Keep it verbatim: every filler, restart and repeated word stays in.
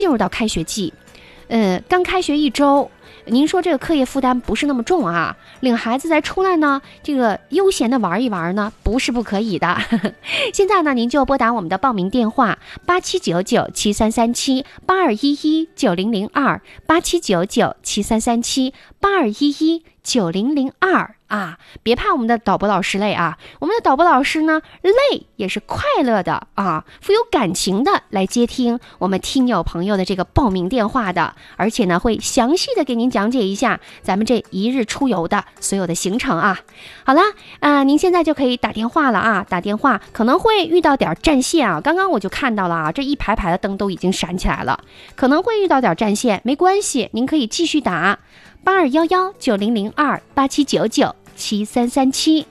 进入到开学季，呃，刚开学一周，您说这个课业负担不是那么重啊，领孩子再出来呢，这个悠闲的玩一玩呢，不是不可以的。现在呢，您就拨打我们的报名电话八七九九七三三七八二一一九零零二八七九九七三三七八二一一九零零二啊，别怕我们的导播老师累啊，我们的导播老师呢，累也是快乐的啊，富有感情的来接听我们听友朋友的这个报名电话的，而且呢，会详细的给您讲解一下咱们这一日出游的所有的行程啊。好啦，啊、呃，您现在就可以打电话了啊，打电话可能会遇到点占线啊，刚刚我就看到了啊，这一排排的灯都已经闪起来了，可能会遇到点占线，没关系，您可以继续打八二幺幺九零零二八七九九七三三七。